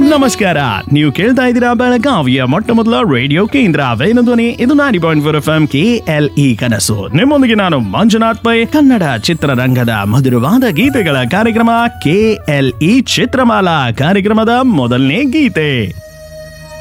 ನಮಸ್ಕಾರ. ನೀವು ಕೇಳ್ತಾ ಇದ್ದೀರಾ ಬೆಳಗಾವಿಯ ಮೊಟ್ಟ ಮೊದಲ ರೇಡಿಯೋ ಕೇಂದ್ರ ವೇಣುಧ್ವನಿ. ಇದು 90.4 FM KLE ಕನಸು. ನಿಮ್ಮೊಂದಿಗೆ ನಾನು ಮಂಜುನಾಥ್ ಪೈ. ಕನ್ನಡ ಚಿತ್ರರಂಗದ ಮಧುರವಾದ ಗೀತೆಗಳ ಕಾರ್ಯಕ್ರಮ KLE ಚಿತ್ರಮಾಲಾ ಕಾರ್ಯಕ್ರಮದ ಮೊದಲನೇ ಗೀತೆ.